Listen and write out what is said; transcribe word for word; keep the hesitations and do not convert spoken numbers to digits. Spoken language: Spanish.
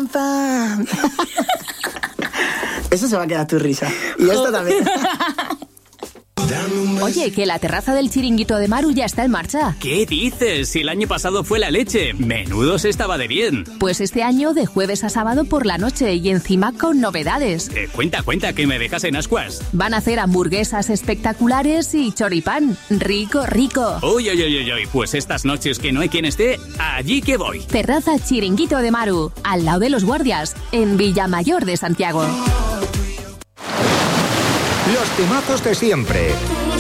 pam, pam. Eso se va a quedar tu risa. Y esto también. Oye, que la terraza del Chiringuito de Maru ya está en marcha. ¿Qué dices? Si el año pasado fue la leche. Menudo se estaba de bien. Pues este año de jueves a sábado por la noche y encima con novedades. Eh, cuenta, cuenta, que me dejas en ascuas. Van a hacer hamburguesas espectaculares y choripán. Rico, rico. Uy, uy, uy, uy, uy, pues estas noches que no hay quien esté, allí que voy. Terraza Chiringuito de Maru, al lado de los guardias, en Villamayor de Santiago. Los temazos de siempre.